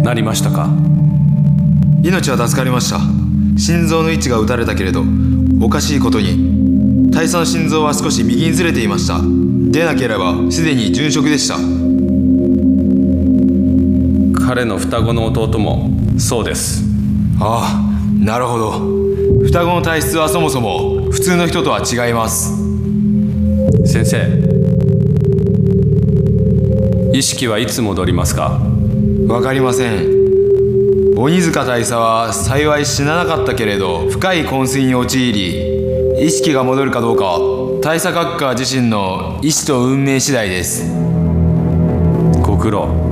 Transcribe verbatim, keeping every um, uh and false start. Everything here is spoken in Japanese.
なりましたか？ 命は助かりました。心臓の位置が打たれたけれど、おかしいことに大佐の心臓は少し右にずれていました。でなければすでに殉職でした。 彼の双子の弟もそうです。 ああ、なるほど。双子の体質はそもそも普通の人とは違います。 先生、意識はいつ戻りますか？ わかりません。鬼塚大佐は幸い死ななかったけれど、深い昏睡に陥り、意識が戻るかどうかは大佐閣下自身の意志と運命次第です。 ご苦労。